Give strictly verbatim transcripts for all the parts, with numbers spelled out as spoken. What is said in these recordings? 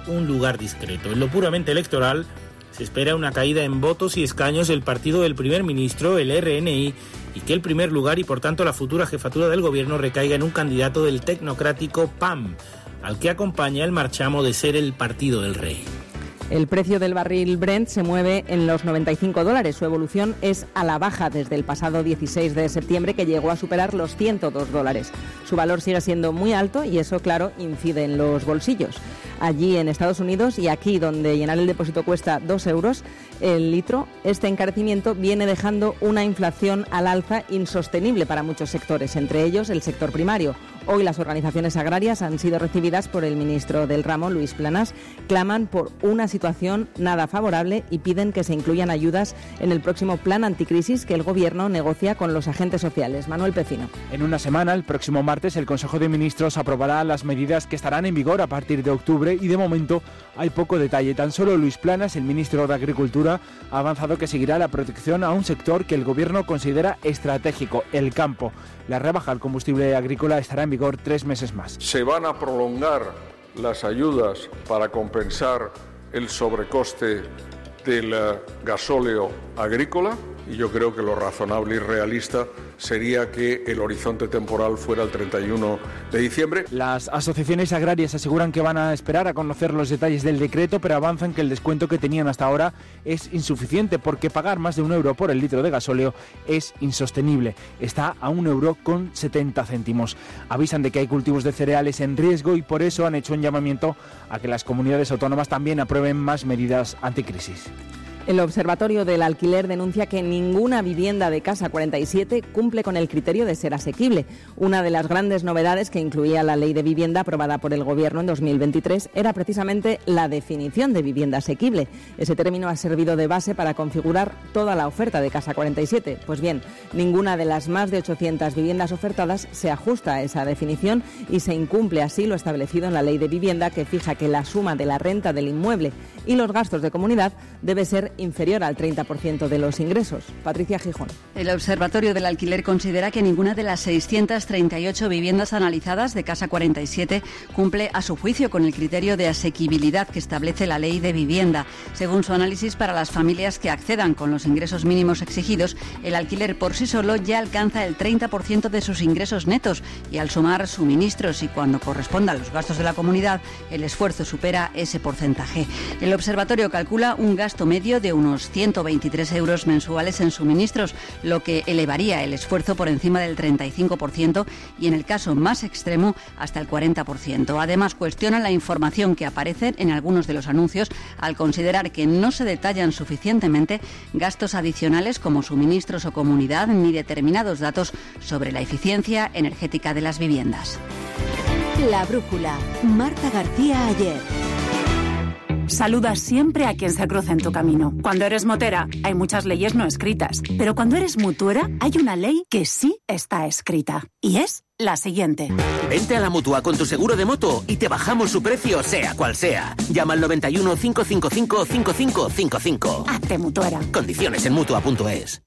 un lugar discreto. En lo puramente electoral, se espera una caída en votos y escaños del partido del primer ministro, el R N I, y que el primer lugar y por tanto la futura jefatura del gobierno recaiga en un candidato del tecnocrático P A M, al que acompaña el marchamo de ser el partido del rey. El precio del barril Brent se mueve en los noventa y cinco dólares. Su evolución es a la baja desde el pasado dieciséis de septiembre, que llegó a superar los ciento dos dólares. Su valor sigue siendo muy alto y eso, claro, incide en los bolsillos. Allí en Estados Unidos y aquí, donde llenar el depósito cuesta dos euros el litro, este encarecimiento viene dejando una inflación al alza insostenible para muchos sectores, entre ellos el sector primario. Hoy las organizaciones agrarias han sido recibidas por el ministro del ramo, Luis Planas. Claman por una situación nada favorable y piden que se incluyan ayudas en el próximo plan anticrisis que el Gobierno negocia con los agentes sociales. Manuel Pecino. En una semana, el próximo martes, el Consejo de Ministros aprobará las medidas que estarán en vigor a partir de octubre y de momento hay poco detalle. Tan solo Luis Planas, el ministro de Agricultura, ha avanzado que seguirá la protección a un sector que el Gobierno considera estratégico, el campo. La rebaja al combustible agrícola estará en vigor tres meses más. Se van a prolongar las ayudas para compensar el sobrecoste del gasóleo agrícola y yo creo que lo razonable y realista sería que el horizonte temporal fuera el treinta y uno de diciembre. Las asociaciones agrarias aseguran que van a esperar a conocer los detalles del decreto, pero avanzan que el descuento que tenían hasta ahora es insuficiente porque pagar más de un euro por el litro de gasóleo es insostenible. Está a un euro con setenta céntimos. Avisan de que hay cultivos de cereales en riesgo y por eso han hecho un llamamiento a que las comunidades autónomas también aprueben más medidas anticrisis. El Observatorio del Alquiler denuncia que ninguna vivienda de Casa cuarenta y siete cumple con el criterio de ser asequible. Una de las grandes novedades que incluía la Ley de Vivienda aprobada por el Gobierno en dos mil veintitrés era precisamente la definición de vivienda asequible. Ese término ha servido de base para configurar toda la oferta de Casa cuarenta y siete. Pues bien, ninguna de las más de ochocientas viviendas ofertadas se ajusta a esa definición y se incumple así lo establecido en la Ley de Vivienda, que fija que la suma de la renta del inmueble y los gastos de comunidad debe ser inferior al treinta por ciento de los ingresos. Patricia Gijón. El Observatorio del Alquiler considera que ninguna de las seiscientas treinta y ocho viviendas analizadas de Casa cuarenta y siete cumple a su juicio con el criterio de asequibilidad que establece la Ley de Vivienda. Según su análisis, para las familias que accedan con los ingresos mínimos exigidos, el alquiler por sí solo ya alcanza el treinta por ciento de sus ingresos netos y al sumar suministros y cuando corresponda a los gastos de la comunidad, el esfuerzo supera ese porcentaje. El observatorio calcula un gasto medio de unos ciento veintitrés euros mensuales en suministros, lo que elevaría el esfuerzo por encima del treinta y cinco por ciento y en el caso más extremo hasta el cuarenta por ciento. Además, cuestionan la información que aparece en algunos de los anuncios al considerar que no se detallan suficientemente gastos adicionales como suministros o comunidad ni determinados datos sobre la eficiencia energética de las viviendas. La brújula. Marta García Ayer. Saluda siempre a quien se cruza en tu camino. Cuando eres motera, hay muchas leyes no escritas. Pero cuando eres mutuera, hay una ley que sí está escrita. Y es la siguiente. Vente a la Mutua con tu seguro de moto y te bajamos su precio, sea cual sea. Llama al noventa y uno, cinco cinco cinco, cinco cinco cinco cinco. Hazte mutuera. Condiciones en mutua punto es.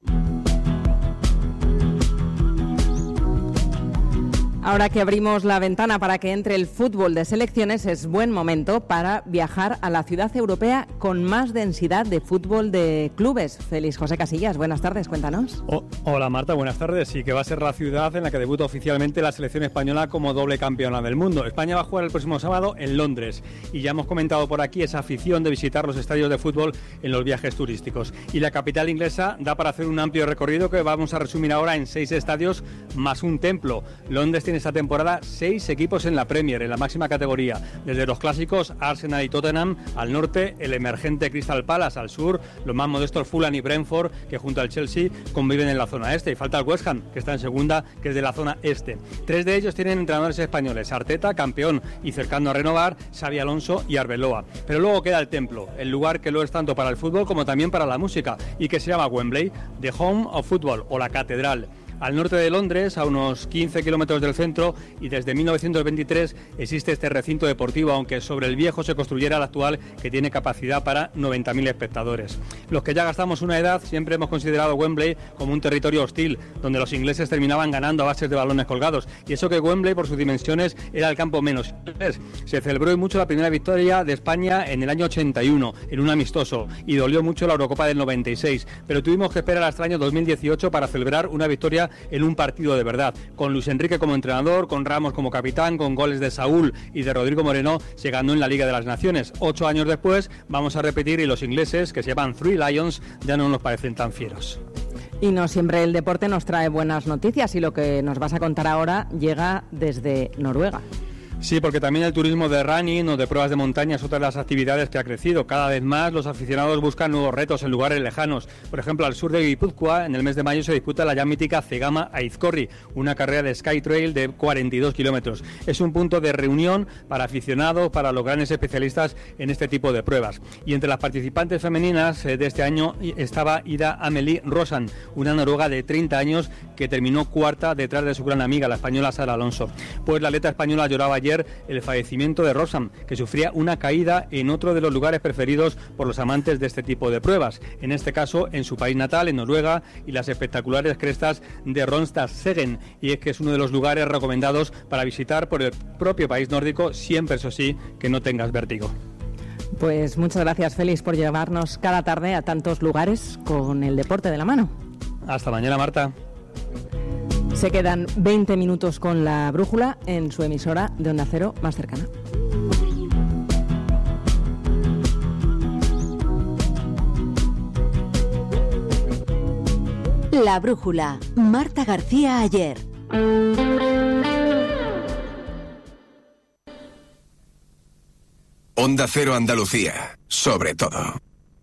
Ahora que abrimos la ventana para que entre el fútbol de selecciones, es buen momento para viajar a la ciudad europea con más densidad de fútbol de clubes. Félix José Casillas, buenas tardes, cuéntanos. Oh, hola Marta, buenas tardes. Sí, que va a ser la ciudad en la que debuta oficialmente la selección española como doble campeona del mundo. España va a jugar el próximo sábado en Londres y ya hemos comentado por aquí esa afición de visitar los estadios de fútbol en los viajes turísticos. Y la capital inglesa da para hacer un amplio recorrido que vamos a resumir ahora en seis estadios más un templo. Londres tiene esta temporada seis equipos en la Premier, en la máxima categoría, desde los clásicos Arsenal y Tottenham al norte, el emergente Crystal Palace al sur, los más modestos Fulham y Brentford, que junto al Chelsea conviven en la zona este, y falta el West Ham, que está en segunda, que es de la zona este. Tres de ellos tienen entrenadores españoles: Arteta, campeón y cercano a renovar, Xabi Alonso y Arbeloa. Pero luego queda el templo, el lugar que lo es tanto para el fútbol como también para la música, y que se llama Wembley, The Home of Football, o la Catedral. al norte de Londres, a unos quince kilómetros del centro, y desde mil novecientos veintitrés existe este recinto deportivo, aunque sobre el viejo se construyera el actual, que tiene capacidad para noventa mil espectadores. Los que ya gastamos una edad siempre hemos considerado Wembley como un territorio hostil, donde los ingleses terminaban ganando a bases de balones colgados, y eso que Wembley, por sus dimensiones, era el campo menos inglés. Se celebró mucho la primera victoria de España en el año ochenta y uno, en un amistoso, y dolió mucho la Eurocopa del noventa y seis, pero tuvimos que esperar hasta el año dos mil dieciocho para celebrar una victoria en un partido de verdad, con Luis Enrique como entrenador, con Ramos como capitán, con goles de Saúl y de Rodrigo Moreno, llegando en la Liga de las Naciones. Ocho años después vamos a repetir, y los ingleses, que se llaman Three Lions, ya no nos parecen tan fieros. Y no siempre el deporte nos trae buenas noticias, y lo que nos vas a contar ahora llega desde Noruega. Sí, porque también el turismo de running o de pruebas de montaña es otra de las actividades que ha crecido. Cada vez más los aficionados buscan nuevos retos en lugares lejanos. Por ejemplo, al sur de Guipúzcoa, en el mes de mayo se disputa la ya mítica Cegama Aizkorri, una carrera de Skytrail de cuarenta y dos kilómetros. Es un punto de reunión para aficionados, para los grandes especialistas en este tipo de pruebas. Y entre las participantes femeninas de este año estaba Ida Amelie Rosan, una noruega de treinta años que terminó cuarta detrás de su gran amiga, la española Sara Alonso. Pues la atleta española lloraba ayer el fallecimiento de Rosan, que sufría una caída en otro de los lugares preferidos por los amantes de este tipo de pruebas, en este caso en su país natal, en Noruega, y las espectaculares crestas de Ronstadstegen, y es que es uno de los lugares recomendados para visitar por el propio país nórdico, siempre, eso sí, que no tengas vértigo. Pues muchas gracias, Félix, por llevarnos cada tarde a tantos lugares con el deporte de la mano. Hasta mañana, Marta. Se quedan veinte minutos con la brújula en su emisora de Onda Cero más cercana. La brújula. Marta García Ayer. Onda Cero Andalucía. Sobre todo.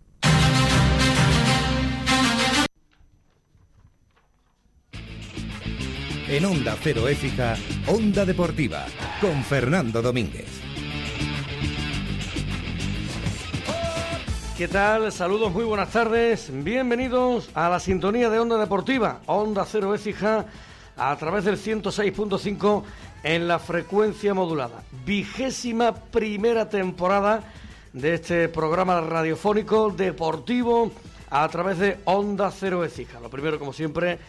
En Onda Cero Écija, Onda Deportiva, con Fernando Domínguez. ¿Qué tal? Saludos, muy buenas tardes. Bienvenidos a la sintonía de Onda Deportiva, Onda Cero Écija, a través del ciento seis punto cinco en la frecuencia modulada. Vigésima primera temporada de este programa radiofónico deportivo a través de Onda Cero Écija. Lo primero, como siempre,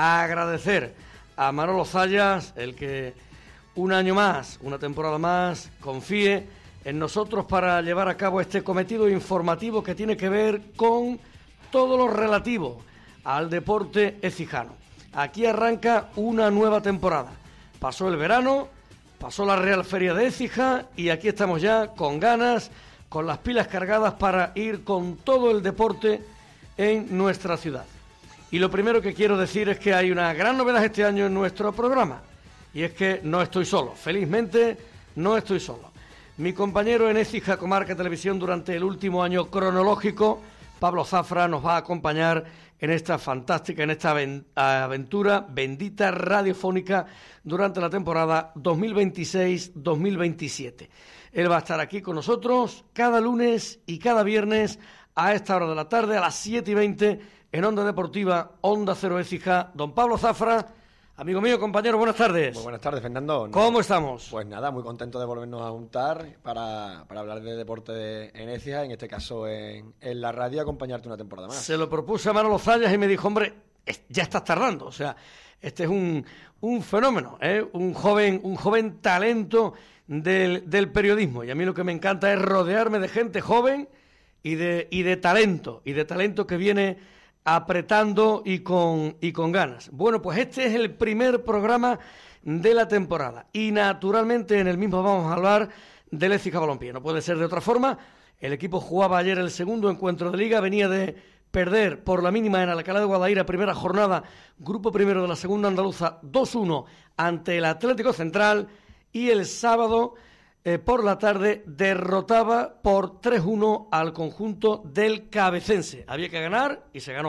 agradecer a Manolo Zayas, el que un año más, una temporada más, confíe en nosotros para llevar a cabo este cometido informativo que tiene que ver con todo lo relativo al deporte écijano. Aquí arranca una nueva temporada. Pasó el verano, pasó la Real Feria de Écija y aquí estamos ya con ganas, con las pilas cargadas para ir con todo el deporte en nuestra ciudad. Y lo primero que quiero decir es que hay una gran novedad este año en nuestro programa, y es que no estoy solo, felizmente no estoy solo. Mi compañero en Écija Comarca Televisión durante el último año cronológico, Pablo Zafra, nos va a acompañar en esta fantástica, en esta aventura bendita radiofónica durante la temporada dos mil veintiséis dos mil veintisiete. Él va a estar aquí con nosotros cada lunes y cada viernes a esta hora de la tarde, a las siete y veinte, en Onda Deportiva, Onda Cero Écija. Don Pablo Zafra, amigo mío, compañero, buenas tardes. Muy buenas tardes, Fernando. ¿Cómo estamos? Pues nada, muy contento de volvernos a juntar para, para hablar de deporte de, en Écija, en este caso en, en la radio, acompañarte una temporada más. Se lo propuse a Manolo Zayas y me dijo, hombre, ya estás tardando, o sea, este es un, un fenómeno, ¿eh? un joven, un joven talento del, del periodismo, y a mí lo que me encanta es rodearme de gente joven y de, y de talento, y de talento que viene apretando y con, y con ganas. Bueno, pues este es el primer programa de la temporada y naturalmente en el mismo vamos a hablar del Écija Balompié. No puede ser de otra forma. El equipo jugaba ayer el segundo encuentro de Liga, venía de perder por la mínima en Alcalá de Guadaira, primera jornada, grupo primero de la segunda andaluza, dos uno ante el Atlético Central, y el sábado eh, por la tarde derrotaba por tres uno al conjunto del Cabecense. Había que ganar y se ganó.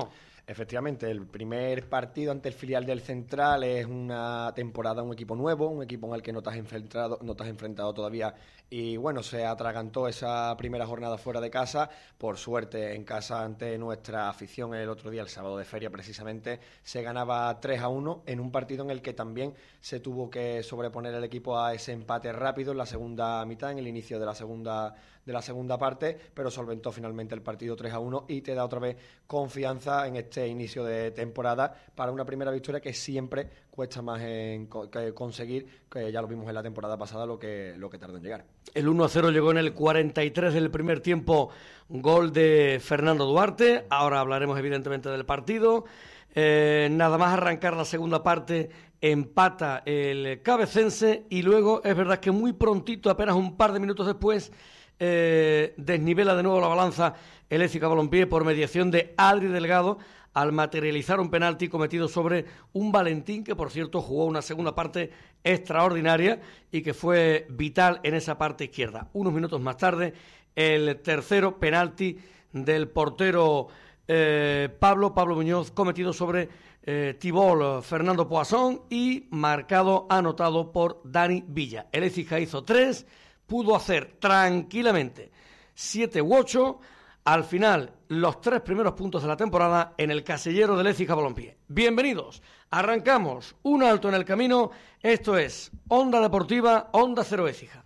Efectivamente, el primer partido ante el filial del Central es una temporada, un equipo nuevo, un equipo en el que no te has enfrentado, no te has enfrentado todavía y bueno, se atragantó esa primera jornada fuera de casa. Por suerte, en casa ante nuestra afición el otro día, el sábado de feria precisamente, se ganaba tres a uno en un partido en el que también se tuvo que sobreponer el equipo a ese empate rápido en la segunda mitad, en el inicio de la segunda de la segunda parte, pero solventó finalmente el partido tres a uno y te da otra vez confianza en este inicio de temporada para una primera victoria que siempre cuesta más en co- que conseguir, que ya lo vimos en la temporada pasada, lo que, lo que tardó en llegar. El uno a cero llegó en el cuarenta y tres del primer tiempo, gol de Fernando Duarte. Ahora hablaremos evidentemente del partido. Eh, nada más arrancar la segunda parte, empata el Cabecense y luego es verdad que muy prontito, apenas un par de minutos después, Eh, desnivela de nuevo la balanza el Écija Balompié por mediación de Adri Delgado al materializar un penalti cometido sobre un Valentín que, por cierto, jugó una segunda parte extraordinaria y que fue vital en esa parte izquierda. Unos minutos más tarde, el tercero penalti del portero eh, Pablo, Pablo Muñoz, cometido sobre eh, Tibol Fernando Poisson y marcado, anotado por Dani Villa. El Écija hizo tres, pudo hacer tranquilamente siete u ocho. Al final, los tres primeros puntos de la temporada en el casillero del Écija Balompié. Bienvenidos. Arrancamos. Un alto en el camino. Esto es Onda Deportiva, Onda Cero Écija.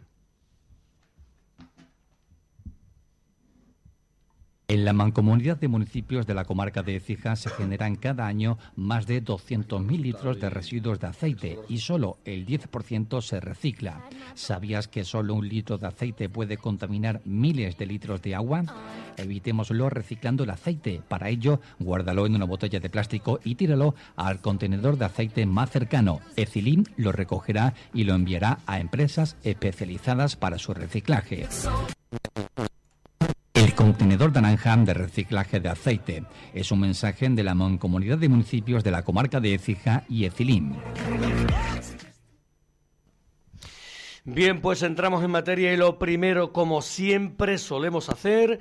En la Mancomunidad de Municipios de la comarca de Écija se generan cada año más de doscientos mil litros de residuos de aceite y solo el diez por ciento se recicla. ¿Sabías que solo un litro de aceite puede contaminar miles de litros de agua? Evitémoslo reciclando el aceite. Para ello, guárdalo en una botella de plástico y tíralo al contenedor de aceite más cercano. Ecilim lo recogerá y lo enviará a empresas especializadas para su reciclaje. El contenedor naranja de reciclaje de aceite es un mensaje de la Mancomunidad de Municipios de la comarca de Écija y Ecilim. Bien, pues entramos en materia y lo primero, como siempre solemos hacer,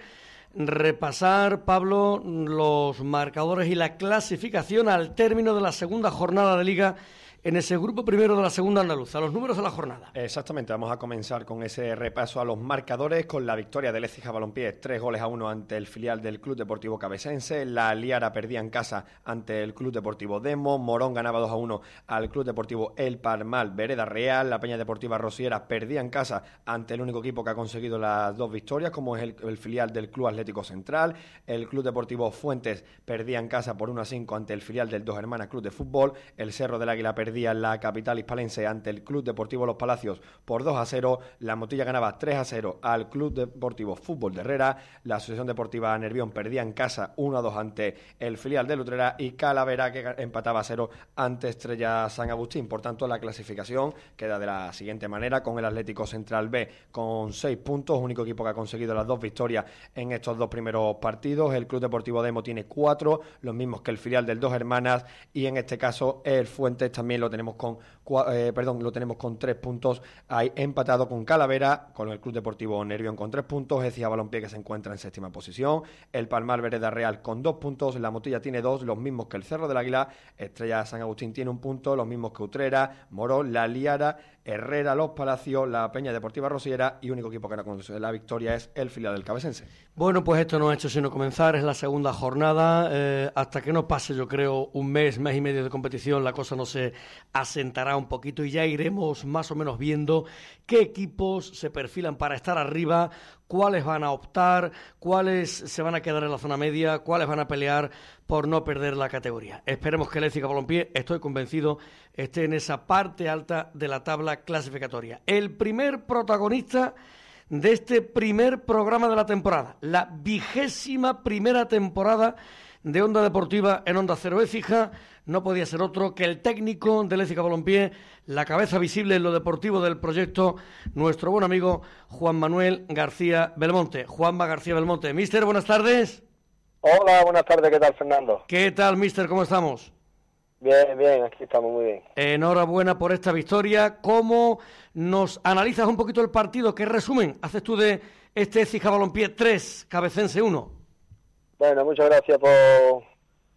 repasar, Pablo, los marcadores y la clasificación al término de la segunda jornada de Liga en ese grupo primero de la segunda andaluza, los números de la jornada. Exactamente, vamos a comenzar con ese repaso a los marcadores, con la victoria del Écija Balompié, tres goles a uno ante el filial del Club Deportivo Cabecense. La Liara perdía en casa ante el Club Deportivo Demo. Morón ganaba dos a uno al Club Deportivo El Palmal Vereda Real. La Peña Deportiva Rosiera perdía en casa ante el único equipo que ha conseguido las dos victorias, como es el, el filial del Club Atlético Central. El Club Deportivo Fuentes perdía en casa por uno a cinco ante el filial del Dos Hermanas Club de Fútbol. El Cerro del Águila perdía en la capital hispalense ante el Club Deportivo Los Palacios por dos a cero. La Motilla ganaba tres a cero al Club Deportivo Fútbol de Herrera. La Asociación Deportiva Nervión perdía en casa uno a dos ante el filial de Utrera y Calavera que empataba a cero ante Estrella San Agustín. Por tanto, la clasificación queda de la siguiente manera, con el Atlético Central B con seis puntos, único equipo que ha conseguido las dos victorias en estos dos primeros partidos. El Club Deportivo Demo tiene cuatro, los mismos que el filial del Dos Hermanas, y en este caso el Fuentes también lo tenemos con eh, perdón, lo tenemos con tres puntos, ahí empatado con Calavera, con el Club Deportivo Nervión con tres puntos, Écija Balompié que se encuentra en séptima posición, el Palmar Vereda Real con dos puntos, la Motilla tiene dos, los mismos que el Cerro del Águila, Estrella San Agustín tiene un punto, los mismos que Utrera, Morón, La Liara, Herrera, Los Palacios, la Peña Deportiva Rosiera, y único equipo que no consigue la victoria es el filial del Cabecense. Bueno, pues esto no ha hecho sino comenzar, es la segunda jornada, eh, hasta que no pase, yo creo, un mes, mes y medio de competición, la cosa no se asentará un poquito y ya iremos más o menos viendo qué equipos se perfilan para estar arriba, cuáles van a optar, cuáles se van a quedar en la zona media, cuáles van a pelear por no perder la categoría. Esperemos que el Écija Balompié, estoy convencido, esté en esa parte alta de la tabla clasificatoria. El primer protagonista de este primer programa de la temporada, la vigésima primera temporada de Onda Deportiva en Onda Cero Écija, no podía ser otro que el técnico del Écija Balompié, la cabeza visible en lo deportivo del proyecto, nuestro buen amigo Juan Manuel García Belmonte. Juanma García Belmonte. Mister, buenas tardes. Hola, buenas tardes. ¿Qué tal, Fernando? ¿Qué tal, mister? ¿Cómo estamos? Bien, bien, aquí estamos muy bien. Enhorabuena por esta victoria. ¿Cómo nos analizas un poquito el partido? ¿Qué resumen haces tú de este Écija Balompié tres, Cabecense uno? Bueno, muchas gracias por,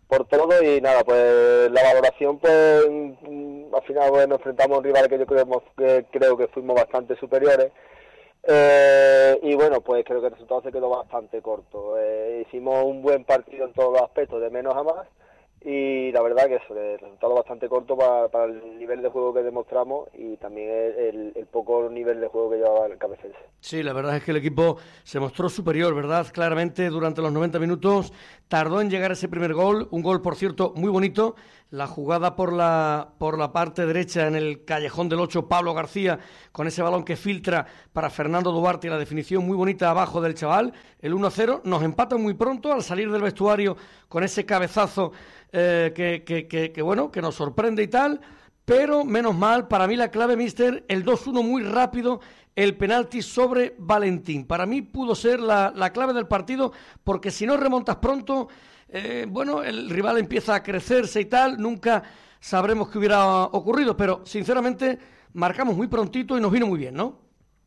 por todo y nada, pues la valoración, pues al final pues, nos enfrentamos a un rival que yo creo que, creo que fuimos bastante superiores. Eh, y bueno, pues creo que el resultado se quedó bastante corto. Eh, hicimos un buen partido en todos los aspectos, de menos a más, y la verdad que eso, el resultado bastante corto para, para el nivel de juego que demostramos y también el, el, el poco nivel de juego que llevaba el Cabecense. Sí, la verdad es que el equipo se mostró superior, ¿verdad? Claramente durante los noventa minutos tardó en llegar ese primer gol, un gol por cierto muy bonito, la jugada por la por la parte derecha en el callejón del ocho, Pablo García con ese balón que filtra para Fernando Duarte y la definición muy bonita abajo del chaval, el uno a cero, nos empatan muy pronto al salir del vestuario con ese cabezazo eh, que, que, que, que bueno, que nos sorprende y tal, pero menos mal, para mí la clave, mister, el dos uno muy rápido, el penalti sobre Valentín. Para mí pudo ser la, la clave del partido, porque si no remontas pronto, eh, bueno, el rival empieza a crecerse y tal, nunca sabremos qué hubiera ocurrido, pero sinceramente marcamos muy prontito y nos vino muy bien, ¿no?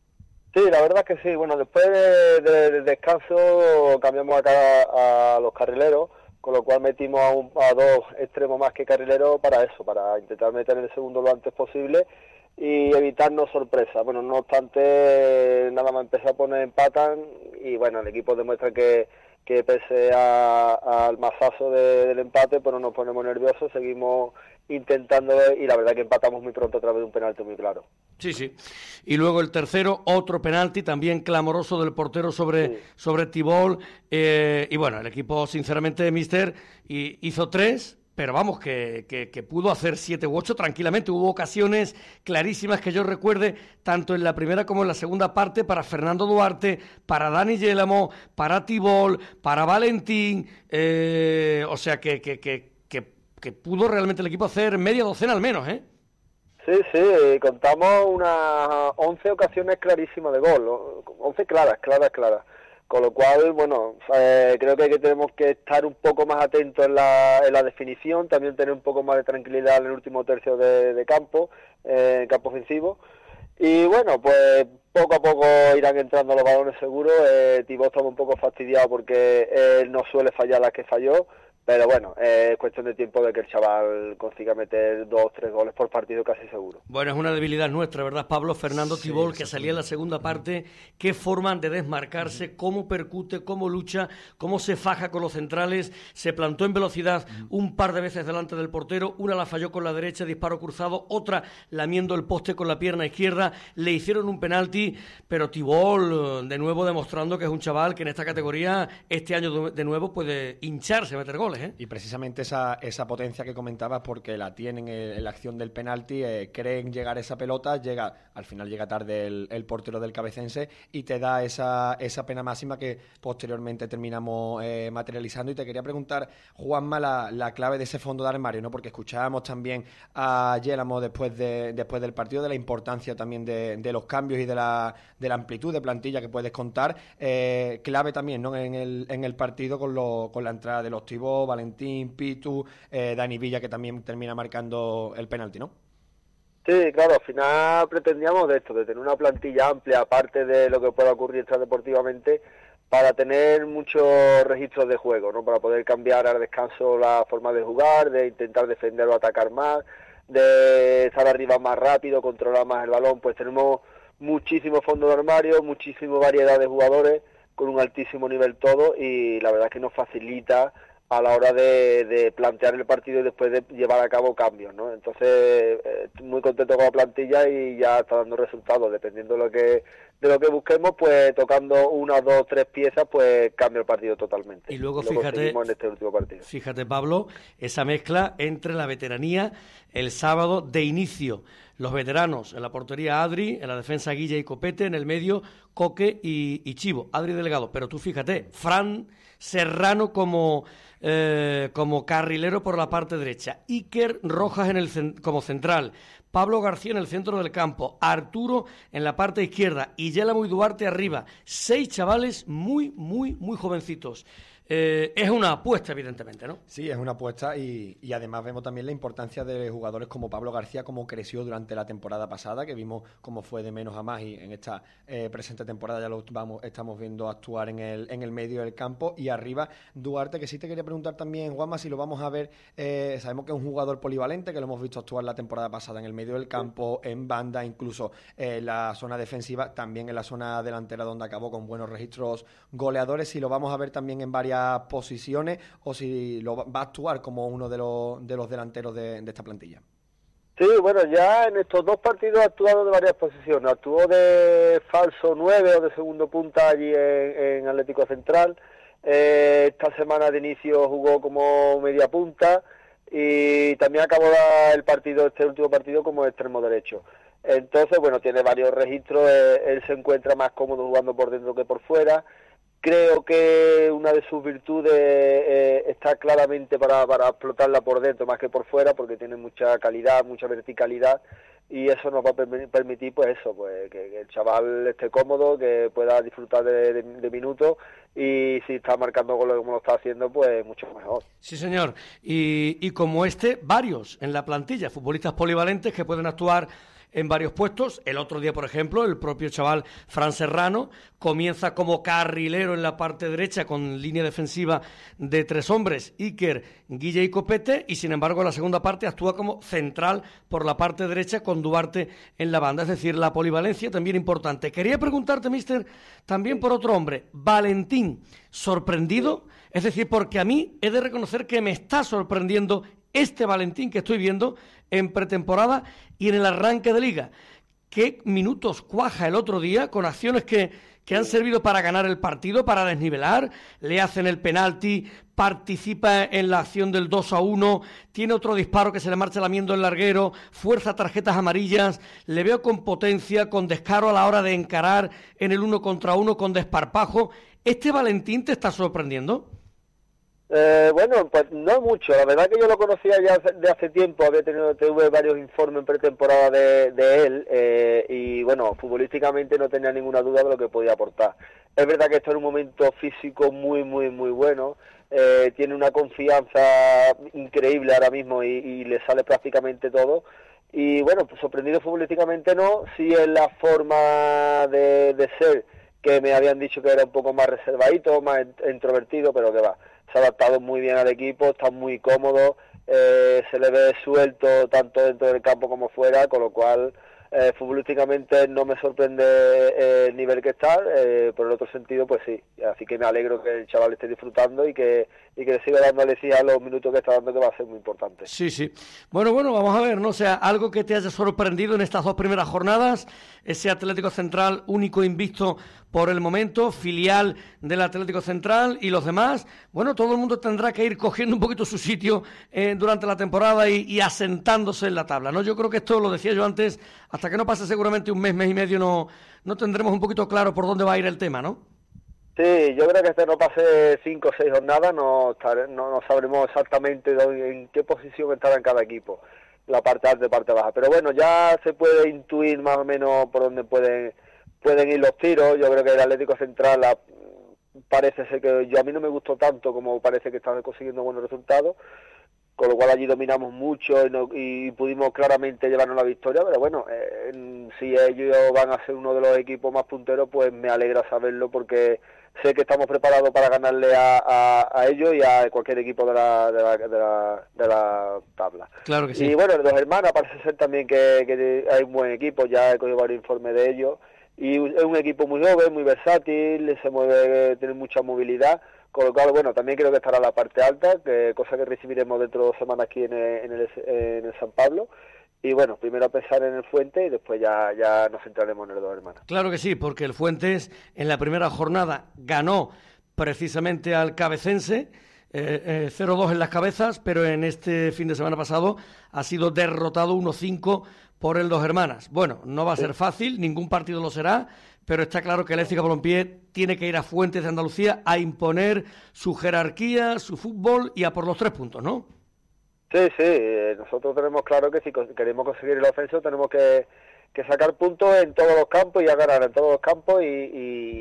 Sí, la verdad es que sí. Bueno, después de, de, del descanso cambiamos acá a los carrileros, con lo cual metimos a, un, a dos extremos más que carrileros para eso, para intentar meter el segundo lo antes posible y evitarnos sorpresas. Bueno, no obstante, nada más empezar a poner empatan y bueno, el equipo demuestra que, que pese al masazo de, del empate, pues no nos ponemos nerviosos, seguimos intentando y la verdad que empatamos muy pronto a través de un penalti muy claro. Sí, sí. Y luego el tercero, otro penalti también clamoroso del portero sobre, sí. sobre Tibol. Eh, y bueno, el equipo, sinceramente, mister, hizo tres, pero vamos, que, que, que pudo hacer siete u ocho tranquilamente. Hubo ocasiones clarísimas que yo recuerde, tanto en la primera como en la segunda parte, para Fernando Duarte, para Dani Yélamo, para Tibol, para Valentín. Eh, o sea que, que, que, que, que pudo realmente el equipo hacer media docena al menos, ¿eh? Sí, sí, contamos unas once ocasiones clarísimas de gol, once claras, claras, claras. Con lo cual, bueno, eh, creo que, que tenemos que estar un poco más atentos en la, en la definición, también tener un poco más de tranquilidad en el último tercio de, de campo, eh, en campo ofensivo. Y bueno, pues poco a poco irán entrando los balones seguros. Eh, Tibó estaba un poco fastidiado porque él no suele fallar las que falló. Pero bueno, eh, es cuestión de tiempo de que el chaval consiga meter dos, tres goles por partido casi seguro. Bueno, es una debilidad nuestra, ¿verdad, Pablo? Fernando sí, Tibol, que salía en la segunda parte, qué forma de desmarcarse, uh-huh. cómo percute, cómo lucha, cómo se faja con los centrales, se plantó en velocidad uh-huh. un par de veces delante del portero, una la falló con la derecha, disparo cruzado, otra lamiendo el poste con la pierna izquierda, le hicieron un penalti, pero Tibol, de nuevo demostrando que es un chaval que en esta categoría, este año de nuevo, puede hincharse a meter goles. ¿Eh? Y precisamente esa, esa potencia que comentabas, porque la tienen en la acción del penalti, eh, creen llegar esa pelota, llega al final llega tarde el, el portero del Cabecense y te da esa, esa pena máxima que posteriormente terminamos eh, materializando. Y te quería preguntar, Juanma, la, la clave de ese fondo de armario, ¿no? Porque escuchábamos también a Yélamo después de después del partido de la importancia también de, de los cambios y de la, de la amplitud de plantilla que puedes contar, eh, clave también, ¿no? en el, en el partido con, lo, con la entrada de los Tibó, Valentín, Pitu, eh, Dani Villa, que también termina marcando el penalti, ¿no? Sí, claro, al final pretendíamos de esto, de tener una plantilla amplia, aparte de lo que pueda ocurrir extradeportivamente, para tener muchos registros de juego, ¿no? Para poder cambiar al descanso la forma de jugar, de intentar defender o atacar más, de estar arriba más rápido, controlar más el balón. Pues tenemos muchísimo fondo de armario, muchísima variedad de jugadores, con un altísimo nivel todo, y la verdad es que nos facilita a la hora de, de plantear el partido y después de llevar a cabo cambios, ¿no? Entonces, eh, muy contento con la plantilla y ya está dando resultados. Dependiendo de lo que de lo que busquemos, pues tocando una, dos, tres piezas, pues cambia el partido totalmente. Y luego, y lo fíjate, en este último partido. Fíjate, Pablo, esa mezcla entre la veteranía, el sábado de inicio, los veteranos, en la portería Adri, en la defensa Guilla y Copete, en el medio Coque y, y Chivo, Adri Delgado. Pero tú fíjate, Fran Serrano como... Eh, como carrilero por la parte derecha, Iker Rojas en el como central, Pablo García en el centro del campo, Arturo en la parte izquierda y Yélamo y Duarte arriba. Seis chavales muy, muy, muy jovencitos. eh, es una apuesta, evidentemente, ¿no? Sí, es una apuesta y, y además vemos también la importancia de jugadores como Pablo García, cómo creció durante la temporada pasada, que vimos cómo fue de menos a más y en esta eh, presente temporada ya lo vamos, estamos viendo actuar en el, en el medio del campo. Y arriba, Duarte, que sí te quería preguntar también, Juanma, si lo vamos a ver, eh, sabemos que es un jugador polivalente, que lo hemos visto actuar la temporada pasada en el medio del campo, en banda, incluso en la zona defensiva, también en la zona delantera donde acabó con buenos registros goleadores, si lo vamos a ver también en varias posiciones o si lo va a actuar como uno de los, de los delanteros de, de esta plantilla. Sí, bueno, ya en estos dos partidos ha actuado de varias posiciones. Actuó de falso nueve o de segundo punta allí en, en Atlético Central. Eh, esta semana de inicio jugó como media punta y también acabó el partido, este último partido, como extremo derecho. Entonces, bueno, tiene varios registros. Eh, él se encuentra más cómodo jugando por dentro que por fuera. Creo que una de sus virtudes eh, está claramente para, para explotarla por dentro más que por fuera, porque tiene mucha calidad, mucha verticalidad, y eso nos va a permitir, pues eso, pues que, que el chaval esté cómodo, que pueda disfrutar de, de, de minutos, y si está marcando goles como lo está haciendo, pues mucho mejor. Sí, señor. Y, y como este, varios en la plantilla, futbolistas polivalentes que pueden actuar en varios puestos. El otro día, por ejemplo, el propio chaval Fran Serrano comienza como carrilero en la parte derecha con línea defensiva de tres hombres, Iker, Guille y Copete, y sin embargo en la segunda parte actúa como central por la parte derecha con Duarte en la banda, es decir, la polivalencia también importante. Quería preguntarte, mister, también por otro hombre, Valentín, sorprendido, es decir, porque a mí he de reconocer que me está sorprendiendo este Valentín que estoy viendo en pretemporada y en el arranque de liga. Qué minutos cuaja el otro día con acciones que, que han servido para ganar el partido, para desnivelar, le hacen el penalti, participa en la acción del dos a uno, tiene otro disparo que se le marcha lamiendo el larguero, fuerza tarjetas amarillas, le veo con potencia, con descaro a la hora de encarar en el uno contra uno, con desparpajo. ¿Este Valentín te está sorprendiendo? Eh, bueno, pues no mucho. La verdad que yo lo conocía ya de hace tiempo. Había tenido tuve varios informes en pretemporada de, de él eh, y bueno, futbolísticamente no tenía ninguna duda de lo que podía aportar. Es verdad que está en un momento físico muy, muy, muy bueno. Eh, tiene una confianza increíble ahora mismo y, y le sale prácticamente todo. Y bueno, pues sorprendido futbolísticamente no. Sí es la forma de, de ser, que me habían dicho que era un poco más reservadito, más introvertido, pero que va. Se ha adaptado muy bien al equipo, está muy cómodo, eh, se le ve suelto tanto dentro del campo como fuera, con lo cual eh, futbolísticamente no me sorprende eh, el nivel que está, eh, por el otro sentido pues sí, así que me alegro que el chaval esté disfrutando y que y que le siga dando alegría a los minutos que está dando, que va a ser muy importante. Sí, sí. Bueno, bueno, vamos a ver, ¿no? O sea, algo que te haya sorprendido en estas dos primeras jornadas, ese Atlético Central único invicto por el momento, filial del Atlético Central, y los demás, bueno, todo el mundo tendrá que ir cogiendo un poquito su sitio eh, durante la temporada y, y asentándose en la tabla, ¿no? Yo creo que esto, lo decía yo antes, hasta que no pase seguramente un mes, mes y medio, no, no tendremos un poquito claro por dónde va a ir el tema, ¿no? Sí, yo creo que este no pase cinco o seis jornadas, no, no, no sabremos exactamente en qué posición estará en cada equipo, la parte alta y parte baja. Pero bueno, ya se puede intuir más o menos por dónde pueden pueden ir los tiros. Yo creo que el Atlético Central la, parece ser que yo a mí no me gustó tanto como parece que están consiguiendo buenos resultados, con lo cual allí dominamos mucho y, no, y pudimos claramente llevarnos la victoria, pero bueno, eh, si ellos van a ser uno de los equipos más punteros, pues me alegra saberlo, porque sé que estamos preparados para ganarle a, a, a ellos y a cualquier equipo de la, de la, de la, de la tabla. Claro que sí. Y bueno, los hermanos parece ser también que, que hay un buen equipo, ya he cogido varios informes de ellos, y es un equipo muy joven, muy versátil, se mueve, tiene mucha movilidad, con lo cual, bueno, también creo que estará la parte alta, que cosa que recibiremos dentro de dos semanas aquí en el, en el, en el San Pablo. Y bueno, primero a pensar en el Fuentes y después ya, ya nos centraremos en el Dos Hermanas. Claro que sí, porque el Fuentes en la primera jornada ganó precisamente al Cabecense, eh, eh, cero dos en las cabezas, pero en este fin de semana pasado ha sido derrotado uno cinco por el Dos Hermanas. Bueno, no va a ser fácil, ningún partido lo será, pero está claro que el Écija Balompié tiene que ir a Fuentes de Andalucía a imponer su jerarquía, su fútbol y a por los tres puntos, ¿no? Sí, sí, nosotros tenemos claro que si queremos conseguir el ascenso tenemos que, que sacar puntos en todos los campos y a ganar en todos los campos y, y,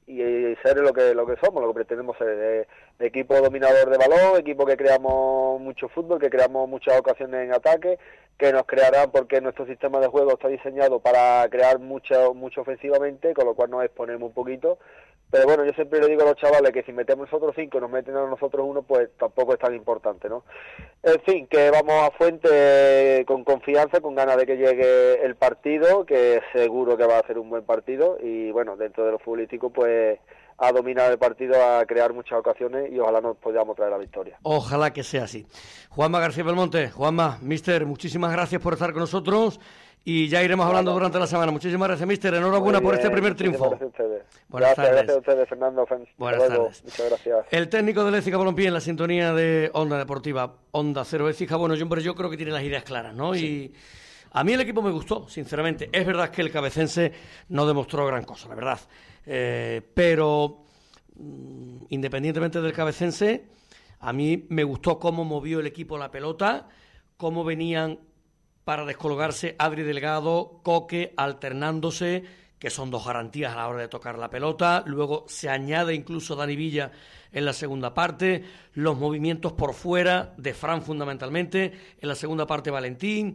y ser lo que lo que somos, lo que pretendemos ser, de, de equipo dominador de balón, equipo que creamos mucho fútbol, que creamos muchas ocasiones en ataque, que nos crearán porque nuestro sistema de juego está diseñado para crear mucho, mucho ofensivamente, con lo cual nos exponemos un poquito. Pero bueno, yo siempre le digo a los chavales que si metemos nosotros cinco y nos meten a nosotros uno, pues tampoco es tan importante, ¿no? En fin, que vamos a Fuente con confianza, con ganas de que llegue el partido, que seguro que va a ser un buen partido, y bueno, dentro de lo futbolístico, pues a dominar el partido, a crear muchas ocasiones y ojalá nos podamos traer la victoria. Ojalá que sea así. Juanma García Belmonte, Juanma, mister, muchísimas gracias por estar con nosotros y ya iremos hablando durante la semana. Muchísimas gracias, mister. Enhorabuena por este primer triunfo. Gracias a ustedes. Buenas gracias, tardes. Gracias a ustedes, Fernando. Buenas tardes. Muchas gracias. El técnico del Écija Balompié en la sintonía de Onda Deportiva, Onda Cero Écija. Bueno, yo, hombre, yo creo que tiene las ideas claras, ¿no? Sí. Y a mí el equipo me gustó, sinceramente. Es verdad que el cabecense no demostró gran cosa, la verdad. Eh, pero, mmm, independientemente del cabecense, a mí me gustó cómo movió el equipo la pelota, cómo venían para descolgarse Adri Delgado, Coque, alternándose, que son dos garantías a la hora de tocar la pelota. Luego se añade incluso Dani Villa en la segunda parte, los movimientos por fuera de Fran fundamentalmente, en la segunda parte Valentín,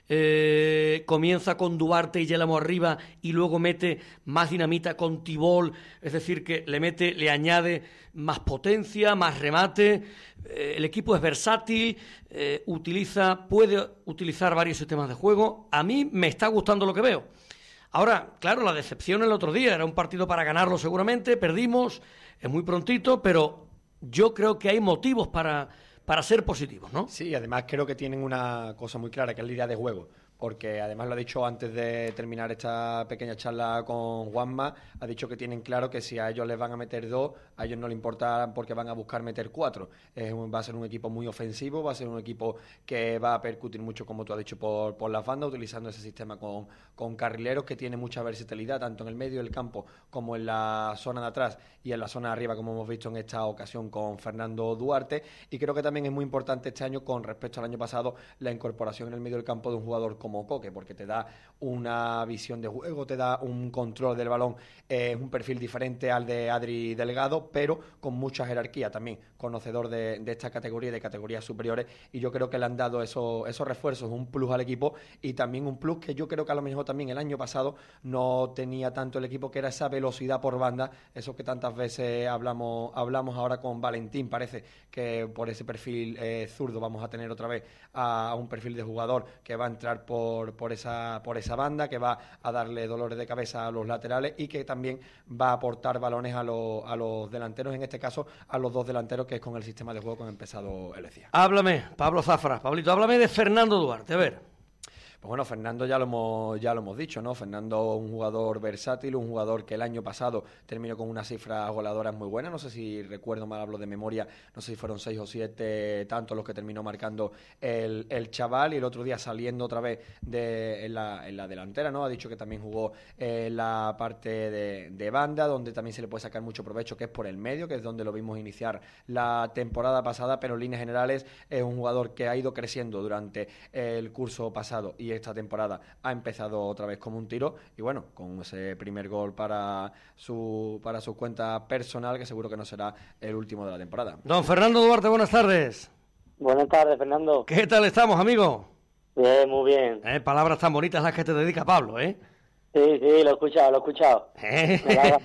eh, comienza con Duarte y Yélamo arriba y luego mete más dinamita con Tibol, es decir, que le mete, le añade más potencia, más remate. Eh, el equipo es versátil, eh, utiliza, puede utilizar varios sistemas de juego. A mí me está gustando lo que veo. Ahora, claro, la decepción el otro día, era un partido para ganarlo seguramente, perdimos, es muy prontito, pero yo creo que hay motivos para, para ser positivos, ¿no? Sí, además creo que tienen una cosa muy clara, que es la idea de juego, porque además lo ha dicho antes de terminar esta pequeña charla con Juanma, ha dicho que tienen claro que si a ellos les van a meter dos, a ellos no les importa porque van a buscar meter cuatro. Eh, va a ser un equipo muy ofensivo, va a ser un equipo que va a percutir mucho, como tú has dicho, por, por las bandas, utilizando ese sistema con, con carrileros que tiene mucha versatilidad, tanto en el medio del campo como en la zona de atrás y en la zona de arriba, como hemos visto en esta ocasión con Fernando Duarte. Y creo que también es muy importante este año, con respecto al año pasado, la incorporación en el medio del campo de un jugador como Coque, porque te da una visión de juego, te da un control del balón, es eh, un perfil diferente al de Adri Delgado, pero con mucha jerarquía también, conocedor de, de esta categoría y de categorías superiores, y yo creo que le han dado esos, esos refuerzos, un plus al equipo, y también un plus que yo creo que a lo mejor también el año pasado no tenía tanto el equipo, que era esa velocidad por banda, eso que tantas veces hablamos, hablamos ahora con Valentín. Parece que por ese perfil eh, zurdo vamos a tener otra vez a, a un perfil de jugador que va a entrar por, por, esa, por esa banda, que va a darle dolores de cabeza a los laterales y que también va a aportar balones a, los, a los delanteros, en este caso a los dos delanteros, que es con el sistema de juego que ha empezado el Écija. Háblame, Pablo Zafra, Pablito, háblame de Fernando Duarte, a ver. Pues bueno, Fernando ya lo hemos ya lo hemos dicho, ¿no? Fernando, un jugador versátil, un jugador que el año pasado terminó con unas cifras goleadoras muy buenas. No sé si recuerdo mal, hablo de memoria, no sé si fueron seis o siete tantos los que terminó marcando el, el chaval, y el otro día saliendo otra vez de, en, la, en la delantera, ¿no? Ha dicho que también jugó en la parte de, de banda, donde también se le puede sacar mucho provecho, que es por el medio, que es donde lo vimos iniciar la temporada pasada, pero en líneas generales es un jugador que ha ido creciendo durante el curso pasado y esta temporada ha empezado otra vez como un tiro, y bueno, con ese primer gol para su para su cuenta personal, que seguro que no será el último de la temporada. Don Fernando Duarte, buenas tardes. Buenas tardes, Fernando. ¿Qué tal estamos, amigo? Bien, muy bien. Eh, palabras tan bonitas las que te dedica Pablo, ¿eh? Sí, sí, lo he escuchado, lo he escuchado. ¿Eh?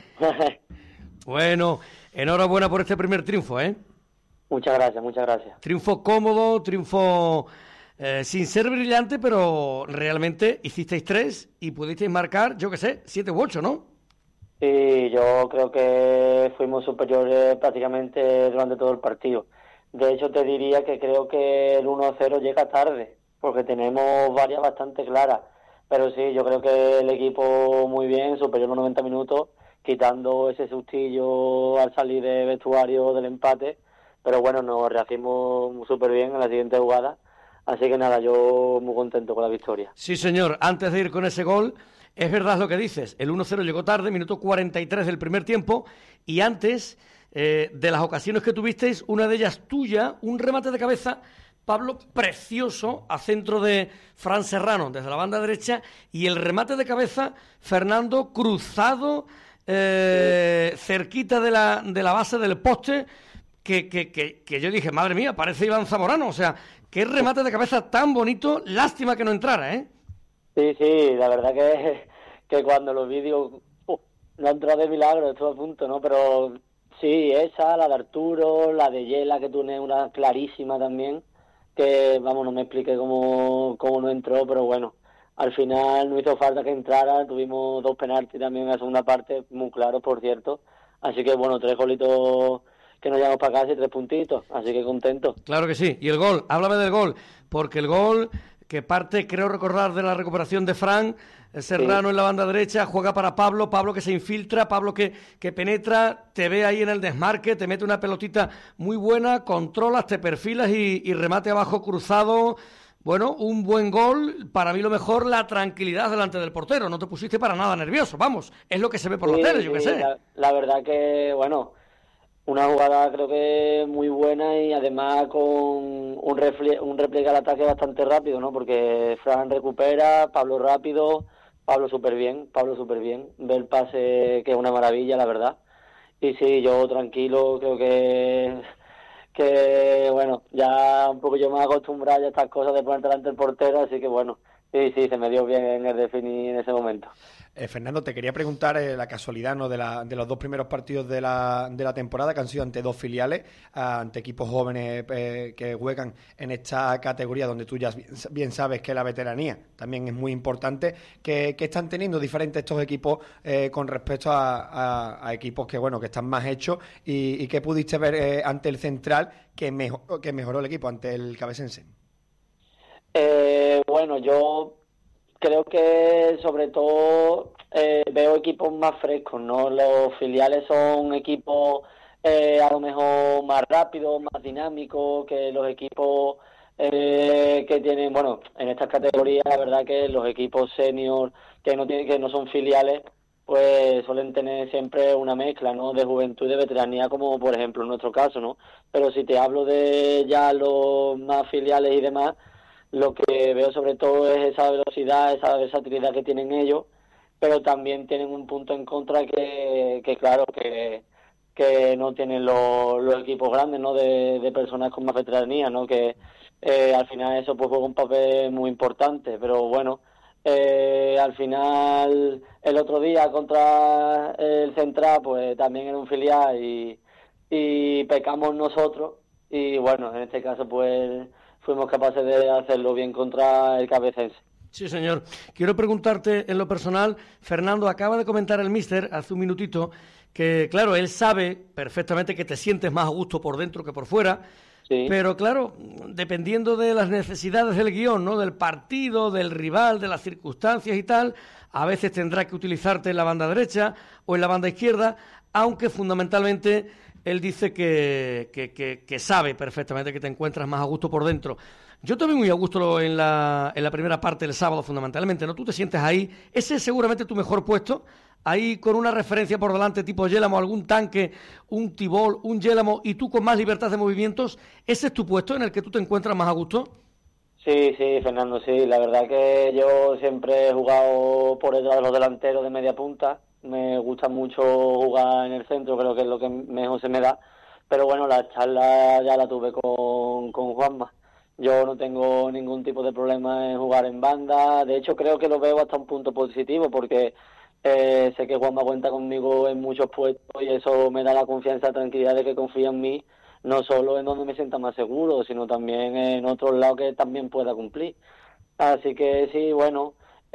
Bueno, enhorabuena por este primer triunfo, ¿eh? Muchas gracias, muchas gracias. Triunfo cómodo, triunfo eh, sin ser brillante, pero realmente hicisteis tres y pudisteis marcar, yo qué sé, siete u ocho, ¿no? Sí, yo creo que fuimos superiores prácticamente durante todo el partido. De hecho, te diría que creo que el uno a cero llega tarde, porque tenemos varias bastante claras. Pero sí, yo creo que el equipo muy bien, superior a los noventa minutos, quitando ese sustillo al salir de vestuario del empate. Pero bueno, nos reaccionamos súper bien en la siguiente jugada. Así que nada, yo muy contento con la victoria. Sí, señor. Antes de ir con ese gol, es verdad lo que dices. El uno cero llegó tarde, minuto cuarenta y tres del primer tiempo. Y antes, eh, de las ocasiones que tuvisteis, una de ellas tuya, un remate de cabeza, Pablo, precioso, a centro de Fran Serrano, desde la banda derecha. Y el remate de cabeza, Fernando, cruzado eh, cerquita de la, de la base del poste, que, que, que, que yo dije, madre mía, parece Iván Zamorano, o sea, qué remate de cabeza tan bonito, lástima que no entrara, ¿eh? Sí, sí, la verdad que, que cuando lo vi digo, uh, no ha entrado de milagro, estuvo a punto, ¿no? Pero sí, esa, la de Arturo, la de Yela, que tiene una clarísima también, que, vamos, no me expliqué cómo, cómo no entró, pero bueno, al final no hizo falta que entrara, tuvimos dos penaltis también en la segunda parte, muy claros, por cierto, así que, bueno, tres golitos que nos llevamos para casa y tres puntitos, así que contento. Claro que sí, y el gol, háblame del gol, porque el gol que parte, creo recordar, de la recuperación de Fran Serrano, sí, en la banda derecha, juega para Pablo, Pablo que se infiltra, Pablo que, que penetra, te ve ahí en el desmarque, te mete una pelotita muy buena, controlas, te perfilas y, y remate abajo cruzado. Bueno, un buen gol, para mí lo mejor, la tranquilidad delante del portero, no te pusiste para nada nervioso, vamos, es lo que se ve por sí, la tele, yo sí, qué sé. La, la verdad que, bueno, una jugada creo que muy buena y además con un, refle- un repliegue al ataque bastante rápido, ¿no? Porque Fran recupera, Pablo rápido, Pablo súper bien, Pablo súper bien. Ve el pase que es una maravilla, la verdad. Y sí, yo tranquilo, creo que, que bueno, ya un poco yo me he acostumbrado a estas cosas de ponerte delante del portero, así que bueno, sí, sí, se me dio bien en el definir en ese momento. Eh, Fernando, te quería preguntar eh, la casualidad, ¿no?, de, la, de los dos primeros partidos de la, de la temporada, que han sido ante dos filiales, ante equipos jóvenes eh, que juegan en esta categoría, donde tú ya bien sabes que la veteranía también es muy importante, que, que están teniendo diferentes estos equipos eh, con respecto a, a, a equipos que, bueno, que están más hechos, y, y que pudiste ver eh, ante el Central, que, mejor, que mejoró el equipo ante el Cabecense. Eh, bueno, yo creo que sobre todo eh, veo equipos más frescos, ¿no? Los filiales son equipos eh, a lo mejor más rápidos, más dinámicos que los equipos eh, que tienen, bueno, en estas categorías la verdad que los equipos senior que no tienen, que no son filiales, pues suelen tener siempre una mezcla, ¿no?, de juventud y de veteranía, como por ejemplo en nuestro caso, ¿no? Pero si te hablo de ya los más filiales y demás, lo que veo sobre todo es esa velocidad, esa versatilidad que tienen ellos, pero también tienen un punto en contra que, que claro, que, que no tienen los, los equipos grandes, ¿no?, de, de personas con más veteranía, ¿no?, que eh, al final eso pues juega un papel muy importante, pero bueno, eh, al final el otro día contra el Central pues también era un filial y, y pecamos nosotros y bueno, en este caso pues fuimos capaces de hacerlo bien contra el Cabecense. Sí, señor. Quiero preguntarte en lo personal, Fernando, acaba de comentar el míster hace un minutito que, claro, él sabe perfectamente que te sientes más a gusto por dentro que por fuera, sí, pero claro, dependiendo de las necesidades del guión, ¿no?, del partido, del rival, de las circunstancias y tal, a veces tendrá que utilizarte en la banda derecha o en la banda izquierda, aunque fundamentalmente él dice que, que, que, que sabe perfectamente que te encuentras más a gusto por dentro. Yo también muy a gusto en la, en la primera parte del sábado, fundamentalmente, ¿no? Tú te sientes ahí, ese es seguramente tu mejor puesto, ahí con una referencia por delante tipo Yélamo, algún tanque, un Tibol, un Yélamo, y tú con más libertad de movimientos, ¿ese es tu puesto en el que tú te encuentras más a gusto? Sí, sí, Fernando, sí. La verdad que yo siempre he jugado por detrás de los delanteros de media punta. Me gusta mucho jugar en el centro, creo que es lo que mejor se me da. Pero bueno, la charla ya la tuve con, con Juanma. Yo no tengo ningún tipo de problema en jugar en banda. De hecho, creo que lo veo hasta un punto positivo porque eh, sé que Juanma cuenta conmigo en muchos puestos y eso me da la confianza y la tranquilidad de que confía en mí, no solo en donde me sienta más seguro, sino también en otros lados que también pueda cumplir. Así que sí, bueno,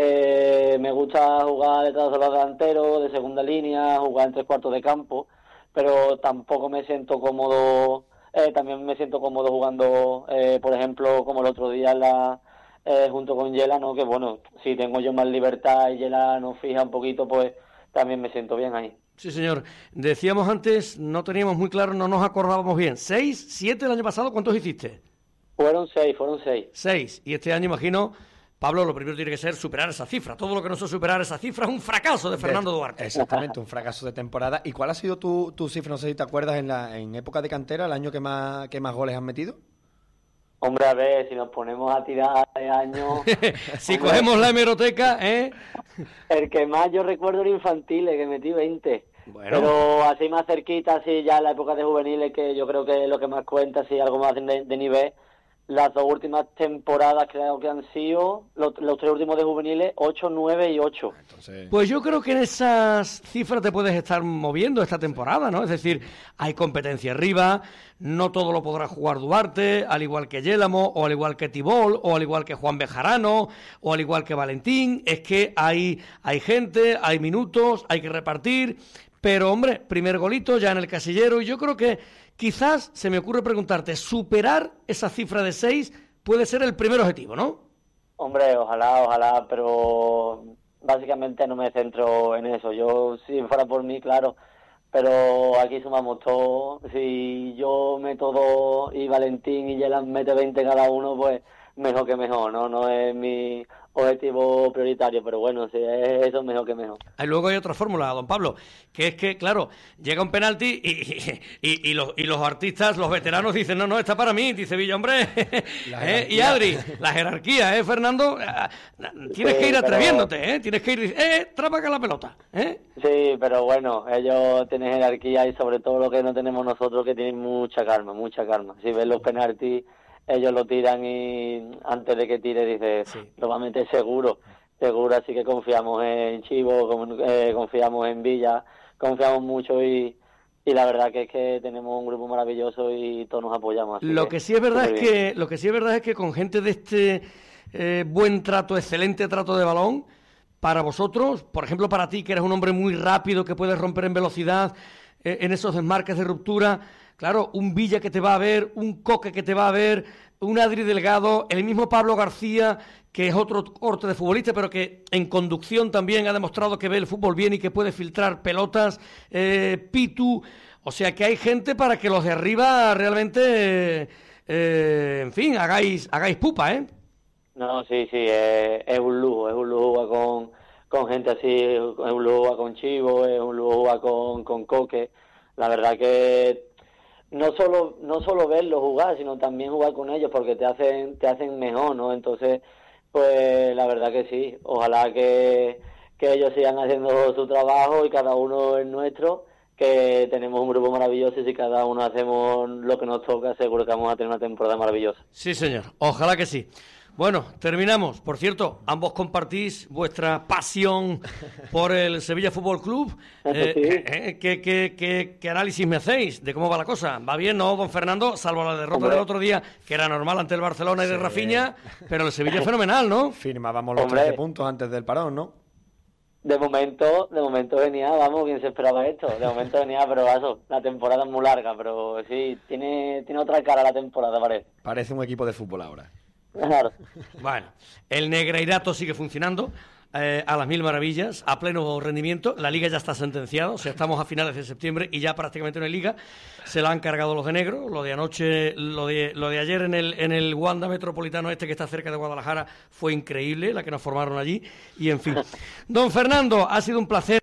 eh, me gusta jugar detrás de los delanteros, de segunda línea, jugar en tres cuartos de campo, pero tampoco me siento cómodo, eh, también me siento cómodo jugando, eh, por ejemplo, como el otro día la, eh, junto con Yela, ¿no? Que bueno, si tengo yo más libertad y Yela nos fija un poquito, pues también me siento bien ahí. Sí, señor. Decíamos antes, no teníamos muy claro, no nos acordábamos bien. ¿Seis, siete el año pasado? ¿Cuántos hiciste? Fueron seis, fueron seis. Seis. Y este año, imagino, Pablo, lo primero tiene que ser superar esa cifra. Todo lo que no sea superar esa cifra es un fracaso de Fernando de, Duarte. Exactamente, un fracaso de temporada. ¿Y cuál ha sido tu, tu cifra? No sé si te acuerdas, en la en época de cantera, el año que más, que más goles has metido. Hombre, a ver, si nos ponemos a tirar de años... si hombre, cogemos la hemeroteca, ¿eh? El que más yo recuerdo era infantiles, que metí veinte. Bueno. Pero así más cerquita, así ya en la época de juveniles, que yo creo que es lo que más cuenta, así algo más de, de nivel... Las dos últimas temporadas creo que han sido, los, los tres últimos de juveniles, ocho, nueve y ocho. Entonces... Pues yo creo que en esas cifras te puedes estar moviendo esta temporada, ¿no? Es decir, hay competencia arriba, no todo lo podrá jugar Duarte, al igual que Yélamo, o al igual que Tibol, o al igual que Juan Bejarano, o al igual que Valentín. Es que hay, hay gente, hay minutos, hay que repartir, pero hombre, primer golito ya en el casillero, y yo creo que quizás, se me ocurre preguntarte, superar esa cifra de seis puede ser el primer objetivo, ¿no? Hombre, ojalá, ojalá, pero básicamente no me centro en eso. Yo, si fuera por mí, claro, pero aquí sumamos todo. Si yo meto dos y Valentín y Yelan mete veinte cada uno, pues mejor que mejor, ¿no? No es mi objetivo prioritario, pero bueno, si es eso, mejor que mejor. Y luego hay otra fórmula, don Pablo, que es que, claro, llega un penalti y, y, y, y, los, y los artistas, los veteranos dicen, no, no, está para mí, dice Villa, hombre, ¿eh? Y Adri, la jerarquía, ¿eh, Fernando? Tienes sí, que ir atreviéndote, pero... ¿eh? Tienes que ir, eh, trabaja la pelota, ¿eh? Sí, pero bueno, ellos tienen jerarquía y sobre todo lo que no tenemos nosotros, que tienen mucha calma, mucha calma. Si ves los penaltis, ellos lo tiran y antes de que tire dice, sí, lo va a meter seguro, seguro, así que confiamos en Chivo, eh, confiamos en Villa, confiamos mucho y, y la verdad que es que tenemos un grupo maravilloso y todos nos apoyamos. Así lo que, que sí es verdad es que lo que sí es verdad es que con gente de este eh, buen trato, excelente trato de balón, para vosotros, por ejemplo para ti que eres un hombre muy rápido, que puedes romper en velocidad, eh, en esos desmarques de ruptura. Claro, un Villa que te va a ver, un Coque que te va a ver, un Adri Delgado, el mismo Pablo García, que es otro corte de futbolista, pero que en conducción también ha demostrado que ve el fútbol bien y que puede filtrar pelotas, eh, Pitu, o sea que hay gente para que los de arriba realmente, eh, en fin, hagáis hagáis pupa, ¿eh? No, sí, sí, es, es un lujo, es un lujo jugar con, con gente así, es un lujo jugar con Chivo, es un lujo jugar con, con Coque, la verdad que... No solo no solo verlos jugar, sino también jugar con ellos, porque te hacen te hacen mejor, ¿no? Entonces, pues la verdad que sí. Ojalá que, que ellos sigan haciendo su trabajo y cada uno es nuestro, que tenemos un grupo maravilloso y si cada uno hacemos lo que nos toca, seguro que vamos a tener una temporada maravillosa. Sí, señor. Ojalá que sí. Bueno, terminamos. Por cierto, ambos compartís vuestra pasión por el Sevilla Fútbol Club. Eh, sí. eh, ¿qué, qué, qué, ¿Qué análisis me hacéis de cómo va la cosa? ¿Va bien, no, don Fernando? Salvo la derrota Hombre. del otro día, que era normal ante el Barcelona y de sí. Rafinha, pero el Sevilla es fenomenal, ¿no? Firmábamos los Hombre. trece puntos antes del parón, ¿no? De momento, de momento venía, vamos, bien se esperaba esto. De momento venía, pero eso, la temporada es muy larga, pero sí, tiene, tiene otra cara la temporada, parece. Parece un equipo de fútbol ahora. Claro. Bueno, el Negreirato sigue funcionando eh, a las mil maravillas, a pleno rendimiento. La Liga ya está sentenciada, o sea, estamos a finales de septiembre y ya prácticamente no hay Liga. Se la han cargado los de negro. Lo de anoche, lo de lo de ayer en el en el Wanda Metropolitano este que está cerca de Guadalajara fue increíble, la que nos formaron allí. Y en fin, don Fernando, ha sido un placer.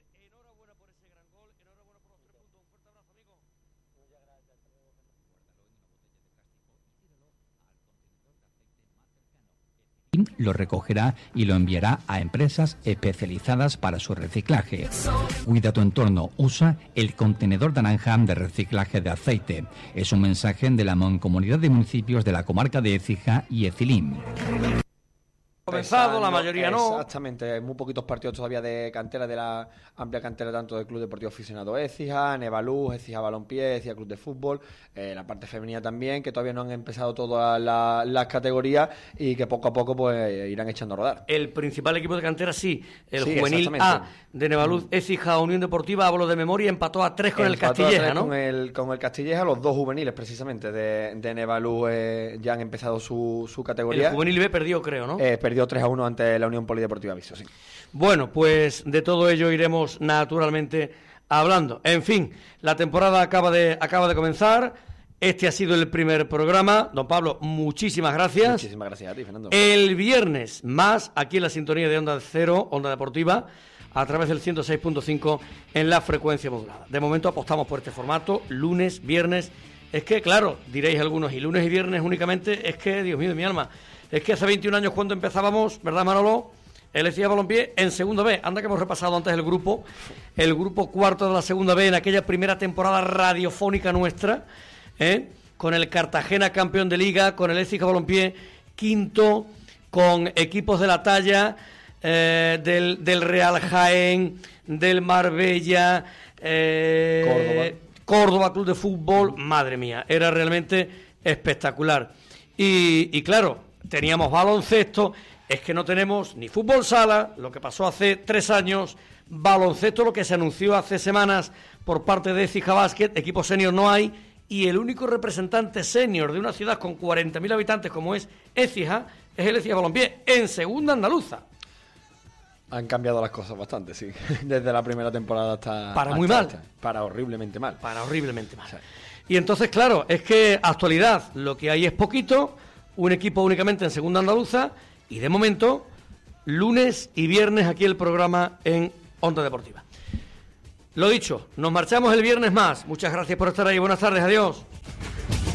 Lo recogerá y lo enviará a empresas especializadas para su reciclaje. Cuida tu entorno, usa el contenedor naranja de reciclaje de aceite. Es un mensaje de la Mancomunidad de Municipios de la comarca de Écija y Ecilín. Comenzado, la mayoría no. Exactamente, muy poquitos partidos todavía de cantera, de la amplia cantera tanto del Club Deportivo Aficionado Écija, Nevaluz, Écija Balompié, Écija Club de Fútbol, eh, la parte femenina también, que todavía no han empezado todas la, las categorías y que poco a poco pues irán echando a rodar. El principal equipo de cantera sí, el sí, juvenil A de Nevaluz, Écija Unión Deportiva, hablo de memoria, empató a tres con empató el Castilleja, ¿no? Con el, con el Castilleja, los dos juveniles precisamente de, de Nevaluz eh, ya han empezado su, su categoría. El juvenil B perdió, creo, ¿no? Eh, perdió tres a uno ante la Unión Polideportiva Viso, sí. Bueno, pues de todo ello iremos naturalmente hablando. En fin, la temporada acaba de, acaba de comenzar. Este ha sido el primer programa. Don Pablo, muchísimas gracias. Muchísimas gracias a ti, Fernando. El viernes más, aquí en la sintonía de Onda Cero, Onda Deportiva, a través del ciento seis punto cinco en la frecuencia modulada. De momento apostamos por este formato, lunes, viernes Es que, claro, diréis algunos, y lunes y viernes únicamente, es que, Dios mío de mi alma, es que hace veintiún años cuando empezábamos, ¿verdad, Manolo? El Écija Balompié en segunda B. Anda que hemos repasado antes el grupo, el grupo cuarto de la segunda B en aquella primera temporada radiofónica nuestra, ¿eh? Con el Cartagena campeón de liga, con el Écija Balompié quinto, con equipos de la talla eh, del, del Real Jaén, del Marbella, eh, Córdoba. Córdoba Club de Fútbol. Madre mía, era realmente espectacular. Y, y claro, teníamos baloncesto. Es que no tenemos ni fútbol sala, lo que pasó hace tres años, baloncesto, lo que se anunció hace semanas por parte de Écija Basket, equipo senior no hay, y el único representante senior de una ciudad con cuarenta mil habitantes como es Écija, es el Écija Balompié, en segunda andaluza. Han cambiado las cosas bastante, sí. Desde la primera temporada hasta... Para hasta muy mal. Esta. Para horriblemente mal. Para horriblemente mal. Sí. Y entonces, claro, es que actualidad, lo que hay es poquito, un equipo únicamente en segunda andaluza. Y de momento, lunes y viernes aquí el programa en Onda Deportiva. Lo dicho, nos marchamos el viernes más. Muchas gracias por estar ahí. Buenas tardes, adiós.